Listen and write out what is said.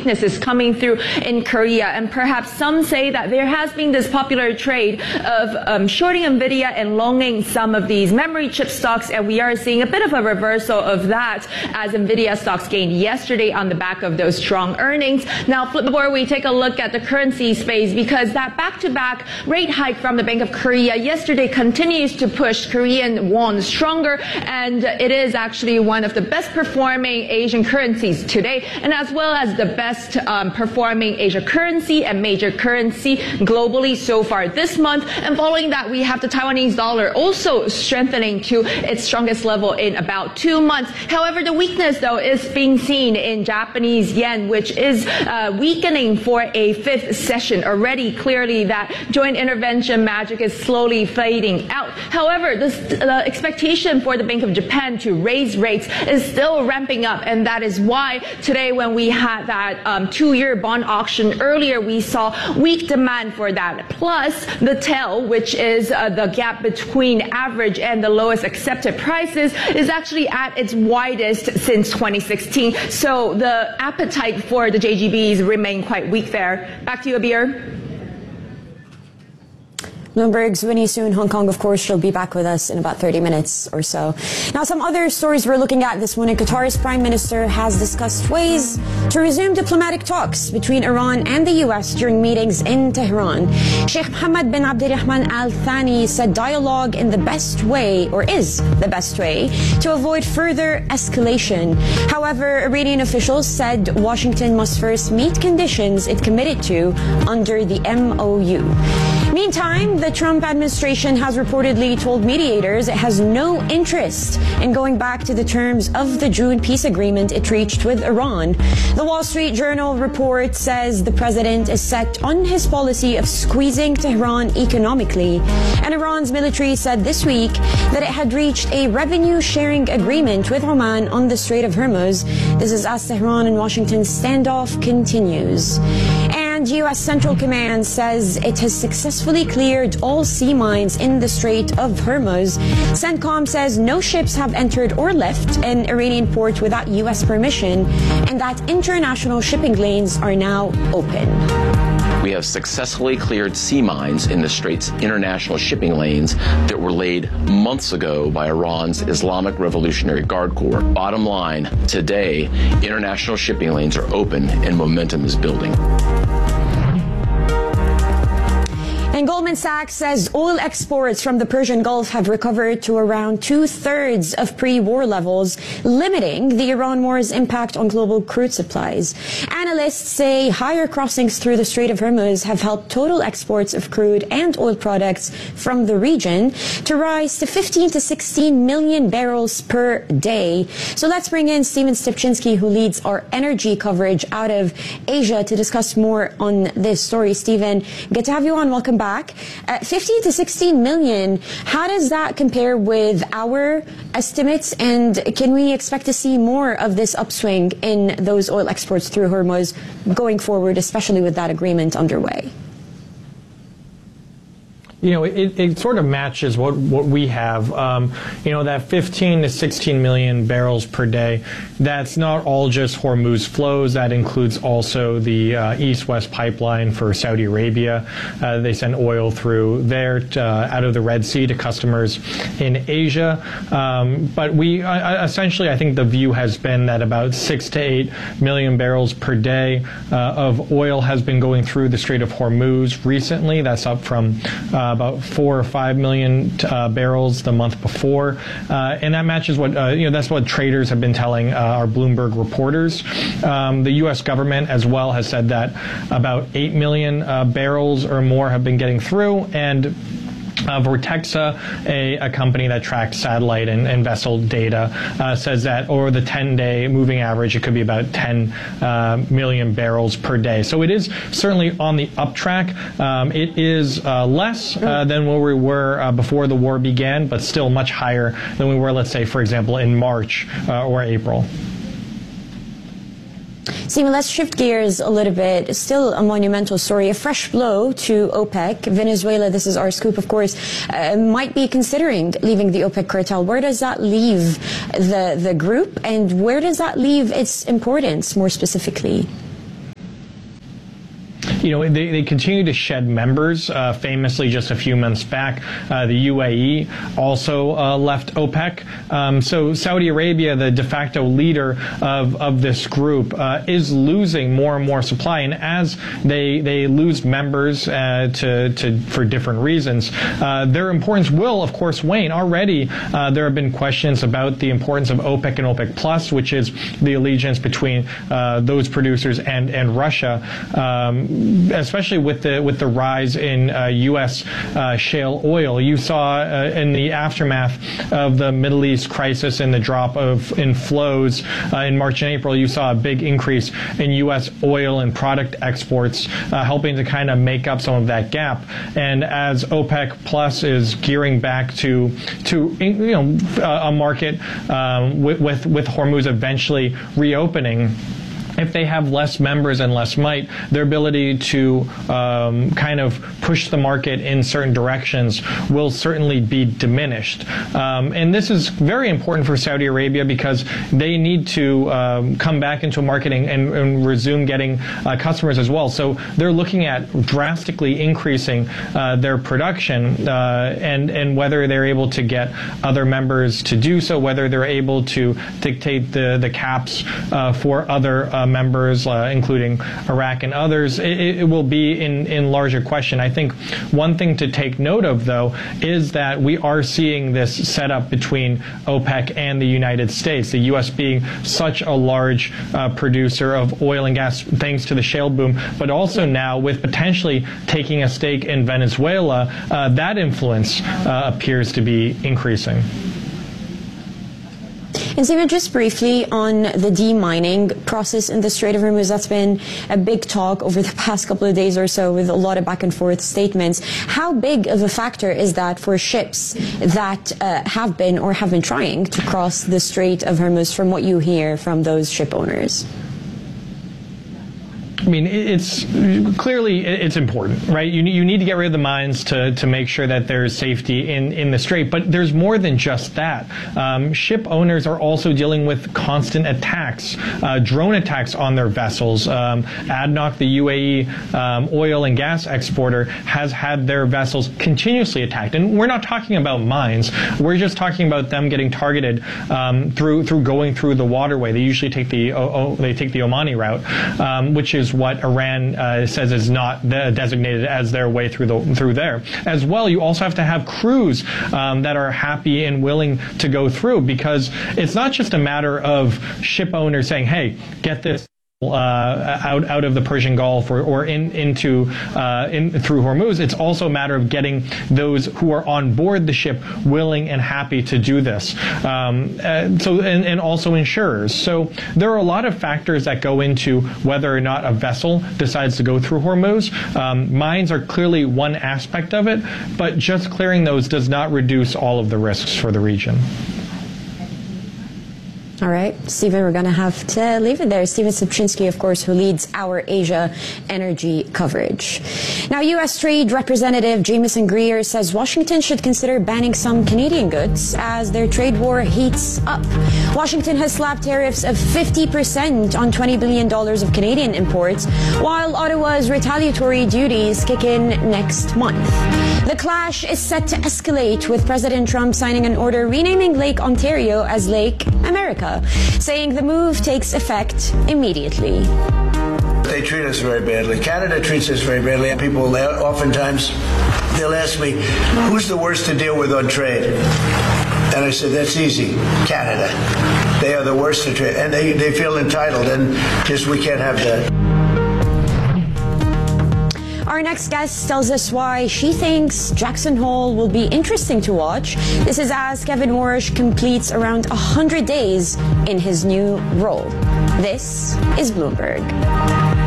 weakness is coming through in Korea. And perhaps some say that there has been this popular trade of shorting NVIDIA and longing some of these memory chip stocks, and we are seeing a bit of a reversal of that as NVIDIA stocks gained yesterday on the back of those strong earnings. Now, before we take a look at the currency space, because that back-to-back rate hike from the Bank of Korea yesterday continues to push Korean won stronger, and it is actually one of the best performing Asian currencies today, and as well as the best performing Asia currency and major currency globally so far this month. And following that, we have the Taiwanese dollar also strengthening to its strongest level in about 2 months. However, the weakness though is being seen in Japanese yen, which is weakening for a fifth session already. Clearly that joint intervention magic is slowly fading out. However, the expectation for the Bank of Japan to raise rates is still ramping up, and that is why today when we had that 2-year bond auction earlier, we saw weak demand for that. Plus the TEL, which is the gap between average and the lowest accepted prices, is actually at its widest since 2016. So the appetite for the JGBs remain quite weak there. Back to you, Abir. Bloomberg's Winnie Soon, Hong Kong, of course, she'll be back with us in about 30 minutes or so. Now, some other stories we're looking at this morning. Qatar's Prime Minister has discussed ways to resume diplomatic talks between Iran and the U.S. during meetings in Tehran. Sheikh Mohammed bin Abdurrahman Al Thani said dialogue in the best way, or is the best way, to avoid further escalation. However, Iranian officials said Washington must first meet conditions it committed to under the MOU. Meantime, the Trump administration has reportedly told mediators it has no interest in going back to the terms of the June peace agreement it reached with Iran. The Wall Street Journal report says the president is set on his policy of squeezing Tehran economically. And Iran's military said this week that it had reached a revenue-sharing agreement with Oman on the Strait of Hormuz. This is as Tehran and Washington's standoff continues. And U.S. Central Command says it has successfully cleared all sea mines in the Strait of Hormuz. CENTCOM says no ships have entered or left an Iranian port without U.S. permission, and that international shipping lanes are now open. We have successfully cleared sea mines in the Strait's international shipping lanes that were laid months ago by Iran's Islamic Revolutionary Guard Corps. Bottom line, today, international shipping lanes are open and momentum is building. And Goldman Sachs says oil exports from the Persian Gulf have recovered to around 2/3 of pre-war levels, limiting the Iran war's impact on global crude supplies. Analysts say higher crossings through the Strait of Hormuz have helped total exports of crude and oil products from the region to rise to 15 to 16 million barrels per day. So let's bring in Steven Stepchinsky, who leads our energy coverage out of Asia, to discuss more on this story. Steven, good to have you on. Welcome back. 15 to 16 million, how does that compare with our estimates, and can we expect to see more of this upswing in those oil exports through Hormuz going forward, especially with that agreement underway? You know, it sort of matches what we have. You know, that 15 to 16 million barrels per day, that's not all just Hormuz flows. That includes also the East-West pipeline for Saudi Arabia. They send oil through there out of the Red Sea to customers in Asia. But we essentially, I think the view has been that about 6 to 8 million barrels per day of oil has been going through the Strait of Hormuz recently. That's up from about 4 or 5 million barrels the month before, and that matches what that's what traders have been telling our Bloomberg reporters. The U.S. government as well has said that about 8 million barrels or more have been getting through, and Vortexa, a company that tracks satellite and vessel data, says that over the 10-day moving average, it could be about 10 million barrels per day. So it is certainly on the up track. It is less than where we were before the war began, but still much higher than we were, let's say, for example, in March or April. Steven, let's shift gears a little bit. Still a monumental story, a fresh blow to OPEC. Venezuela, this is our scoop, of course, might be considering leaving the OPEC cartel. Where does that leave the group, and where does that leave its importance more specifically? they continue to shed members. Famously, just a few months back, the UAE also left OPEC. So Saudi Arabia, the de facto leader of this group, is losing more and more supply. And as they lose members for different reasons, their importance will, of course, wane. Already, there have been questions about the importance of OPEC and OPEC Plus, which is the allegiance between those producers and Russia, especially with the rise in U.S. shale oil. You saw in the aftermath of the Middle East crisis and the drop in flows in March and April, you saw a big increase in U.S. oil and product exports, helping to kind of make up some of that gap. And as OPEC Plus is gearing back to a market with Hormuz eventually reopening, if they have less members and less might, their ability to kind of push the market in certain directions will certainly be diminished. And this is very important for Saudi Arabia because they need to come back into marketing and resume getting customers as well. So they're looking at drastically increasing their production and whether they're able to get other members to do so, whether they're able to dictate the caps for other members, including Iraq and others, it will be in larger question. I think one thing to take note of, though, is that we are seeing this setup between OPEC and the United States, the U.S. being such a large producer of oil and gas thanks to the shale boom, but also now with potentially taking a stake in Venezuela, that influence appears to be increasing. And Stephen, just briefly on the demining process in the Strait of Hormuz, that's been a big talk over the past couple of days or so with a lot of back and forth statements. How big of a factor is that for ships that have been trying to cross the Strait of Hormuz, from what you hear from those ship owners? I mean, it's clearly it's important, right? You need to get rid of the mines to make sure that there's safety in the Strait. But there's more than just that. Ship owners are also dealing with constant attacks, drone attacks on their vessels. ADNOC, the UAE oil and gas exporter, has had their vessels continuously attacked. And we're not talking about mines. We're just talking about them getting targeted through going through the waterway. They usually take the Omani route, which is what Iran says is not designated as their way through there. As well, you also have to have crews that are happy and willing to go through, because it's not just a matter of ship owners saying, hey, get this out of the Persian Gulf or through Hormuz. It's also a matter of getting those who are on board the ship willing and happy to do this. And also insurers. So there are a lot of factors that go into whether or not a vessel decides to go through Hormuz. Mines are clearly one aspect of it, but just clearing those does not reduce all of the risks for the region. All right, Stephen, we're going to have to leave it there. Stephen Subchinsky, of course, who leads our Asia energy coverage. Now, U.S. Trade Representative Jamieson Greer says Washington should consider banning some Canadian goods as their trade war heats up. Washington has slapped tariffs of 50% on $20 billion of Canadian imports, while Ottawa's retaliatory duties kick in next month. The clash is set to escalate, with President Trump signing an order renaming Lake Ontario as Lake America, saying the move takes effect immediately. They treat us very badly. Canada treats us very badly. And people oftentimes, they'll ask me, who's the worst to deal with on trade? And I said, that's easy, Canada. They are the worst to trade. And they feel entitled, and just we can't have that. Our next guest tells us why she thinks Jackson Hole will be interesting to watch. This is as Kevin Warsh completes around 100 days in his new role. This is Bloomberg.